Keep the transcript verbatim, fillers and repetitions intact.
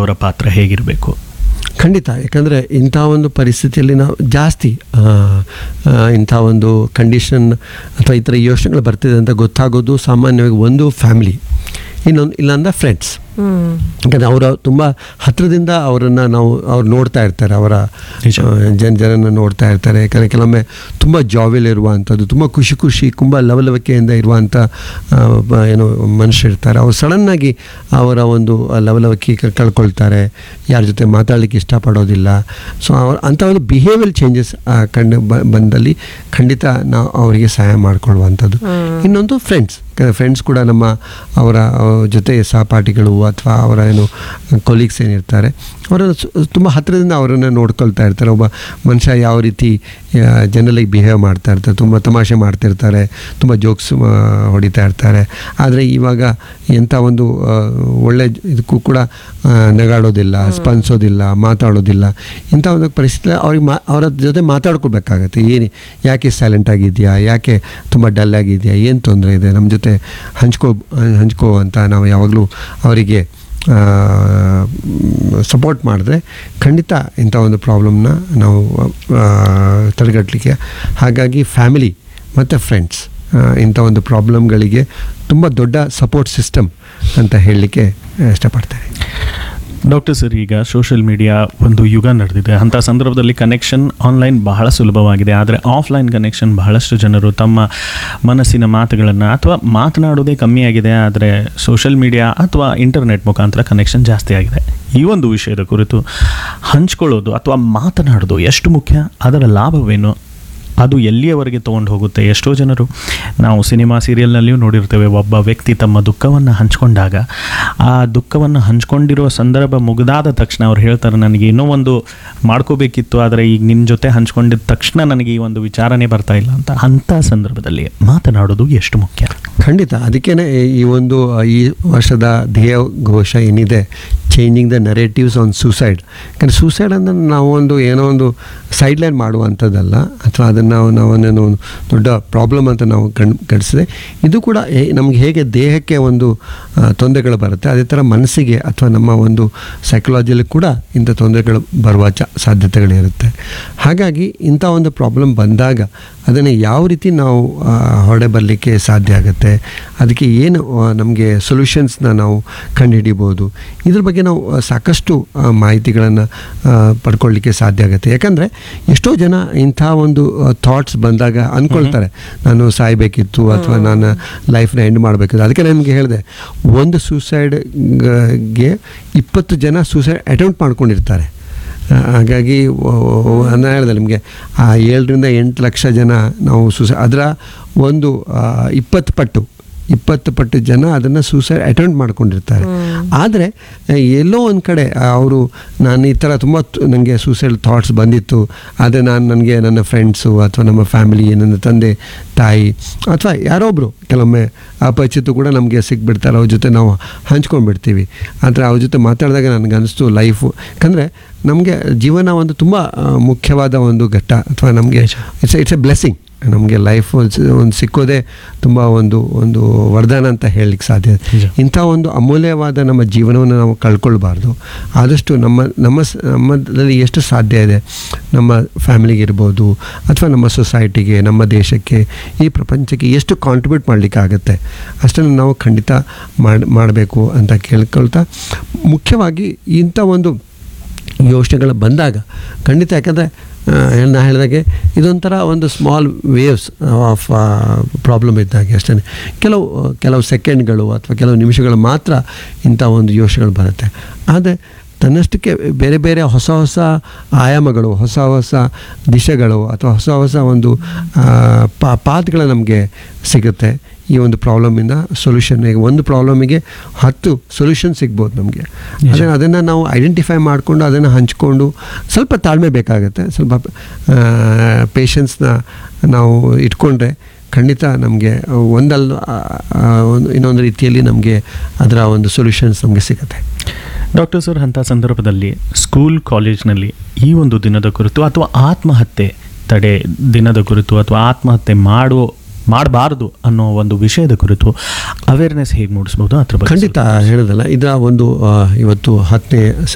ಅವರ ಪಾತ್ರ ಹೇಗಿರಬೇಕು? ಖಂಡಿತ. ಯಾಕಂದರೆ ಇಂಥ ಒಂದು ಪರಿಸ್ಥಿತಿಯಲ್ಲಿ ನಾವು ಜಾಸ್ತಿ ಇಂಥ ಒಂದು ಕಂಡೀಷನ್ ಅಥವಾ ಈ ಥರ ಯೋಚನೆಗಳು ಬರ್ತಿದೆ ಅಂತ ಗೊತ್ತಾಗೋದು ಸಾಮಾನ್ಯವಾಗಿ ಒಂದು ಫ್ಯಾಮಿಲಿ, ಇನ್ನೊಂದು ಇಲ್ಲಾಂದ್ರೆ ಫ್ರೆಂಡ್ಸ್. ಯಾಕಂದರೆ ಅವರ ತುಂಬ ಹತ್ತಿರದಿಂದ ಅವರನ್ನು ನಾವು ಅವ್ರು ನೋಡ್ತಾ ಇರ್ತಾರೆ, ಅವರ ಜನ ಜನನ ನೋಡ್ತಾ ಇರ್ತಾರೆ. ಯಾಕಂದರೆ ಕೆಲವೊಮ್ಮೆ ತುಂಬ ಜಾವಿಲ್ ಇರುವಂಥದ್ದು, ತುಂಬ ಖುಷಿ ಖುಷಿ ತುಂಬ ಲವಲವಿಕೆಯಿಂದ ಇರುವಂಥ ಏನು ಮನುಷ್ಯರು ಇರ್ತಾರೆ. ಅವ್ರು ಸಡನ್ನಾಗಿ ಅವರ ಒಂದು ಲವಲವಿಕೆ ಕಳ್ಕೊಳ್ತಾರೆ, ಯಾರ ಜೊತೆ ಮಾತಾಡಲಿಕ್ಕೆ ಇಷ್ಟಪಡೋದಿಲ್ಲ. ಸೊ ಅವ್ರ ಅಂಥ ಒಂದು ಬಿಹೇವಿಯರ್ ಚೇಂಜಸ್ ಕಂಡು ಬಂದಲ್ಲಿ ಖಂಡಿತ ನಾವು ಅವರಿಗೆ ಸಹಾಯ ಮಾಡಿಕೊಳ್ಳುವಂಥದ್ದು. ಇನ್ನೊಂದು ಫ್ರೆಂಡ್ಸ್. ಫ್ರೆಂಡ್ಸ್ ಕೂಡ ನಮ್ಮ ಅವರ ಜೊತೆ ಸಹಪಾಠಿಗಳು ಅಥವಾ ಅವರ ಏನು ಕೊಲೀಗ್ಸ್ ಏನಿರ್ತಾರೆ ಅವರನ್ನು ತುಂಬ ಹತ್ತಿರದಿಂದ ಅವರನ್ನು ನೋಡ್ಕೊಳ್ತಾ ಇರ್ತಾರೆ. ಒಬ್ಬ ಮನುಷ್ಯ ಯಾವ ರೀತಿ ಜನರಿಗೆ ಬಿಹೇವ್ ಮಾಡ್ತಾ ಇರ್ತಾರೆ, ತುಂಬ ತಮಾಷೆ ಮಾಡ್ತಿರ್ತಾರೆ, ತುಂಬ ಜೋಕ್ಸ್ ಹೊಡಿತಾ ಇರ್ತಾರೆ. ಆದರೆ ಇವಾಗ ಎಂಥ ಒಂದು ಒಳ್ಳೆ ಇದಕ್ಕೂ ಕೂಡ ನಗಾಡೋದಿಲ್ಲ, ಸ್ಪಂದಿಸೋದಿಲ್ಲ, ಮಾತಾಡೋದಿಲ್ಲ. ಇಂಥ ಒಂದು ಪರಿಸ್ಥಿತಿ ಅವ್ರಿಗೆ ಮಾ ಅವರ ಜೊತೆ ಮಾತಾಡ್ಕೋಬೇಕಾಗತ್ತೆ. ಏನು, ಯಾಕೆ ಸೈಲೆಂಟ್ ಆಗಿದೆಯಾ, ಯಾಕೆ ತುಂಬ ಡಲ್ ಆಗಿದೆಯಾ, ಏನು ತೊಂದರೆ ಇದೆ, ನಮ್ಮ ಜೊತೆ ಹಂಚ್ಕೋ ಹಂಚ್ಕೋ ಅಂತ ನಾವು ಯಾವಾಗಲೂ ಅವರಿಗೆ ಸಪೋರ್ಟ್ ಮಾಡಿದ್ರೆ ಖಂಡಿತ ಇಂಥ ಒಂದು ಪ್ರಾಬ್ಲಮ್ನ ನಾವು ತಡೆಗಟ್ಟಲಿಕ್ಕೆ. ಹಾಗಾಗಿ ಫ್ಯಾಮಿಲಿ ಮತ್ತು ಫ್ರೆಂಡ್ಸ್ ಇಂಥ ಒಂದು ಪ್ರಾಬ್ಲಮ್ಗಳಿಗೆ ತುಂಬ ದೊಡ್ಡ ಸಪೋರ್ಟ್ ಸಿಸ್ಟಮ್ ಅಂತ ಹೇಳಲಿಕ್ಕೆ ಇಷ್ಟಪಡ್ತೇನೆ. ಡಾಕ್ಟರ್ ಸರ್, ಈಗ ಸೋಷಿಯಲ್ ಮೀಡಿಯಾ ಒಂದು ಯುಗ ನಡೆದಿದೆ. ಅಂಥ ಸಂದರ್ಭದಲ್ಲಿ ಕನೆಕ್ಷನ್ ಆನ್ಲೈನ್ ಬಹಳ ಸುಲಭವಾಗಿದೆ. ಆದರೆ ಆಫ್ಲೈನ್ ಕನೆಕ್ಷನ್ ಬಹಳಷ್ಟು ಜನರು ತಮ್ಮ ಮನಸ್ಸಿನ ಮಾತುಗಳನ್ನು ಅಥವಾ ಮಾತನಾಡೋದೇ ಕಮ್ಮಿ ಆಗಿದೆ, ಆದರೆ ಸೋಷಿಯಲ್ ಮೀಡಿಯಾ ಅಥವಾ ಇಂಟರ್ನೆಟ್ ಮುಖಾಂತರ ಕನೆಕ್ಷನ್ ಜಾಸ್ತಿ ಆಗಿದೆ. ಈ ಒಂದು ವಿಷಯದ ಕುರಿತು ಹಂಚ್ಕೊಳ್ಳೋದು ಅಥವಾ ಮಾತನಾಡೋದು ಎಷ್ಟು ಮುಖ್ಯ, ಅದರ ಲಾಭವೇನು, ಅದು ಎಲ್ಲಿಯವರೆಗೆ ತೊಗೊಂಡು ಹೋಗುತ್ತೆ? ಎಷ್ಟೋ ಜನರು ನಾವು ಸಿನಿಮಾ ಸೀರಿಯಲ್ನಲ್ಲಿಯೂ ನೋಡಿರ್ತೇವೆ, ಒಬ್ಬ ವ್ಯಕ್ತಿ ತಮ್ಮ ದುಃಖವನ್ನು ಹಂಚ್ಕೊಂಡಾಗ ಆ ದುಃಖವನ್ನು ಹಂಚ್ಕೊಂಡಿರೋ ಸಂದರ್ಭ ಮುಗಿದಾದ ತಕ್ಷಣ ಅವ್ರು ಹೇಳ್ತಾರೆ, ನನಗೆ ಇನ್ನೂ ಒಂದು ಮಾಡ್ಕೋಬೇಕಿತ್ತು, ಆದರೆ ಈಗ ನಿನ್ನ ಜೊತೆ ಹಂಚ್ಕೊಂಡಿದ್ದ ತಕ್ಷಣ ನನಗೆ ಈ ಒಂದು ವಿಚಾರನೇ ಬರ್ತಾ ಇಲ್ಲ ಅಂತ. ಅಂಥ ಸಂದರ್ಭದಲ್ಲಿ ಮಾತನಾಡೋದು ಎಷ್ಟು ಮುಖ್ಯ? ಖಂಡಿತ. ಅದಕ್ಕೇ ಈ ಒಂದು ಈ ವರ್ಷದ ಧ್ಯೇಯ ಘೋಷ ಏನಿದೆ, changing the narratives on suicide. ಯಾಕಂದರೆ ಸೂಸೈಡ್ ಅಂದರೆ ನಾವು ಒಂದು ಏನೋ ಒಂದು ಸೈಡ್ಲೈನ್ ಮಾಡುವಂಥದ್ದಲ್ಲ, ಅಥವಾ ಅದನ್ನು ನಾವು ನಾವನ್ನೇನೋ ಒಂದು ದೊಡ್ಡ ಪ್ರಾಬ್ಲಮ್ ಅಂತ ನಾವು ಗಣ್ ಗಣಿಸಿದೆ. ಇದು ಕೂಡ ನಮಗೆ ಹೇಗೆ ದೇಹಕ್ಕೆ ಒಂದು ತೊಂದರೆಗಳು ಬರುತ್ತೆ, ಅದೇ ಥರ ಮನಸ್ಸಿಗೆ ಅಥವಾ ನಮ್ಮ ಒಂದು ಸೈಕಲಾಜಿಯಲ್ಲಿ ಕೂಡ ಇಂಥ ತೊಂದರೆಗಳು ಬರುವ ಚ ಸಾಧ್ಯತೆಗಳಿರುತ್ತೆ. ಹಾಗಾಗಿ ಇಂಥ ಒಂದು ಪ್ರಾಬ್ಲಮ್ ಬಂದಾಗ ಅದನ್ನು ಯಾವ ರೀತಿ ನಾವು ಹೊರಡೆ ಬರಲಿಕ್ಕೆ ಸಾಧ್ಯ ಆಗುತ್ತೆ, ಅದಕ್ಕೆ ಏನು ನಮಗೆ ಸೊಲ್ಯೂಷನ್ಸ್ನ ನಾವು ಕಂಡುಹಿಡಿಬೋದು, ಇದ್ರ ಬಗ್ಗೆ ನಾವು ಸಾಕಷ್ಟು ಮಾಹಿತಿಗಳನ್ನು ಪಡ್ಕೊಳ್ಳಿಕ್ಕೆ ಸಾಧ್ಯ ಆಗುತ್ತೆ. ಯಾಕಂದರೆ ಎಷ್ಟೋ ಜನ ಇಂಥ ಒಂದು ಥಾಟ್ಸ್ ಬಂದಾಗ ಅಂದ್ಕೊಳ್ತಾರೆ, ನಾನು ಸಾಯಬೇಕಿತ್ತು ಅಥವಾ ನಾನು ಲೈಫ್ನ ಎಂಡ್ ಮಾಡಬೇಕಿತ್ತು. ಅದಕ್ಕೆ ನನಗೆ ಹೇಳಿದೆ, ಒಂದು ಸೂಸೈಡ್ಗೆ ಇಪ್ಪತ್ತು ಜನ ಸೂಸೈಡ್ ಅಟೆಂಪ್ಟ್ ಮಾಡ್ಕೊಂಡಿರ್ತಾರೆ. ಹಾಗಾಗಿ ನಾನು ಹೇಳಿದೆ ನಿಮಗೆ, ಆ ಏಳರಿಂದ ಎಂಟು ಲಕ್ಷ ಜನ ನಾವು ಸೂಸೈ ಅದರ ಒಂದು ಇಪ್ಪತ್ತು ಪಟ್ಟು ಇಪ್ಪತ್ತು ಪಟ್ಟು ಜನ ಅದನ್ನು ಸೂಸೈಡ್ ಅಟೆಂಪ್ಟ್ ಮಾಡ್ಕೊಂಡಿರ್ತಾರೆ. ಆದರೆ ಎಲ್ಲೋ ಒಂದು ಕಡೆ ಅವರು ನಾನು ಈ ಥರ ತುಂಬ ನನಗೆ ಸೂಸೈಡ್ ಥಾಟ್ಸ್ ಬಂದಿತ್ತು, ಆದರೆ ನಾನು ನನಗೆ ನನ್ನ ಫ್ರೆಂಡ್ಸು ಅಥವಾ ನಮ್ಮ ಫ್ಯಾಮಿಲಿ, ನನ್ನ ತಂದೆ ತಾಯಿ ಅಥವಾ ಯಾರೊಬ್ಬರು ಕೆಲವೊಮ್ಮೆ ಅಪರಿಚಿತ ಕೂಡ ನಮಗೆ ಸಿಕ್ಬಿಡ್ತಾರೆ, ಅವ್ರ ಜೊತೆ ನಾವು ಹಂಚ್ಕೊಂಡ್ಬಿಡ್ತೀವಿ. ಆದರೆ ಅವ್ರ ಜೊತೆ ಮಾತಾಡಿದಾಗ ನನಗೆ ಅನಿಸ್ತು ಲೈಫು, ಯಾಕಂದರೆ ನಮಗೆ ಜೀವನ ಒಂದು ತುಂಬ ಮುಖ್ಯವಾದ ಒಂದು ಘಟ್ಟ, ಅಥವಾ ನಮಗೆ ಇಟ್ಸ್ ಇಟ್ಸ್ ಎ ಬ್ಲೆಸ್ಸಿಂಗ್. ನಮಗೆ ಲೈಫ್ ಒಂದು ಸಿಕ್ಕೋದೇ ತುಂಬ ಒಂದು ಒಂದು ವರದಾನ ಅಂತ ಹೇಳಲಿಕ್ಕೆ ಸಾಧ್ಯ. ಇಂಥ ಒಂದು ಅಮೂಲ್ಯವಾದ ನಮ್ಮ ಜೀವನವನ್ನು ನಾವು ಕಳ್ಕೊಳ್ಬಾರ್ದು. ಆದಷ್ಟು ನಮ್ಮ ನಮ್ಮ ನಮ್ಮದಲ್ಲಿ ಎಷ್ಟು ಸಾಧ್ಯ ಇದೆ, ನಮ್ಮ ಫ್ಯಾಮಿಲಿಗಿರ್ಬೋದು ಅಥವಾ ನಮ್ಮ ಸೊಸೈಟಿಗೆ, ನಮ್ಮ ದೇಶಕ್ಕೆ, ಈ ಪ್ರಪಂಚಕ್ಕೆ ಎಷ್ಟು ಕಾಂಟ್ರಿಬ್ಯೂಟ್ ಮಾಡಲಿಕ್ಕೆ ಆಗುತ್ತೆ ಅಷ್ಟನ್ನು ನಾವು ಖಂಡಿತ ಮಾಡಿ ಮಾಡಬೇಕು ಅಂತ ಕೇಳ್ಕೊಳ್ತಾ, ಮುಖ್ಯವಾಗಿ ಇಂಥ ಒಂದು ಯೋಚನೆಗಳು ಬಂದಾಗ ಖಂಡಿತ, ಯಾಕಂದರೆ ನಾ ಹೇಳಿದಾಗೆ ಇದೊಂಥರ ಒಂದು ಸ್ಮಾಲ್ ವೇವ್ಸ್ ಆಫ್ ಪ್ರಾಬ್ಲಮ್ ಇದ್ದಾಗೆ ಅಷ್ಟೇ. ಕೆಲವು ಕೆಲವು ಸೆಕೆಂಡ್ಗಳು ಅಥವಾ ಕೆಲವು ನಿಮಿಷಗಳು ಮಾತ್ರ ಇಂಥ ಒಂದು ಯೋಚನೆಗಳು ಬರುತ್ತೆ. ಆದರೆ ತನ್ನಷ್ಟಕ್ಕೆ ಬೇರೆ ಬೇರೆ ಹೊಸ ಹೊಸ ಆಯಾಮಗಳು, ಹೊಸ ಹೊಸ ದಿಶೆಗಳು ಅಥವಾ ಹೊಸ ಹೊಸ ಒಂದು ಪಾತ್ಗಳು ನಮಗೆ ಸಿಗುತ್ತೆ. ಈ ಒಂದು ಪ್ರಾಬ್ಲಮಿಂದ ಸೊಲ್ಯೂಷನ್, ಈಗ ಒಂದು ಪ್ರಾಬ್ಲಮಿಗೆ ಹತ್ತು ಸೊಲ್ಯೂಷನ್ ಸಿಗ್ಬೋದು ನಮಗೆ. ಅದನ್ನು ಅದನ್ನು ನಾವು ಐಡೆಂಟಿಫೈ ಮಾಡಿಕೊಂಡು ಅದನ್ನು ಹಂಚ್ಕೊಂಡು ಸ್ವಲ್ಪ ತಾಳ್ಮೆ ಬೇಕಾಗುತ್ತೆ, ಸ್ವಲ್ಪ ಪೇಷನ್ಸ್ನ ನಾವು ಇಟ್ಕೊಂಡ್ರೆ ಖಂಡಿತ ನಮಗೆ ಒಂದಲ್ಲ ಒಂದು ಇನ್ನೊಂದು ರೀತಿಯಲ್ಲಿ ನಮಗೆ ಅದರ ಒಂದು ಸೊಲ್ಯೂಷನ್ಸ್ ನಮಗೆ ಸಿಗುತ್ತೆ. ಡಾಕ್ಟರ್ ಸರ್, ಅಂಥ ಸಂದರ್ಭದಲ್ಲಿ ಸ್ಕೂಲ್ ಕಾಲೇಜ್ನಲ್ಲಿ ಈ ಒಂದು ದಿನದ ಕುರಿತು ಅಥವಾ ಆತ್ಮಹತ್ಯೆ ತಡೆ ದಿನದ ಕುರಿತು ಅಥವಾ ಆತ್ಮಹತ್ಯೆ ಮಾಡುವ ಮಾಡಬಾರ್ದು ಅನ್ನೋ ಒಂದು ವಿಷಯದ ಕುರಿತು ಅವೇರ್ನೆಸ್ ಹೇಗೆ ಮೂಡಿಸ್ಬೋದು ಅದ್ರ ಬಗ್ಗೆ? ಖಂಡಿತ ಹೇಳೋದಲ್ಲ, ಇದರ ಒಂದು ಇವತ್ತು ಹತ್ತನೇ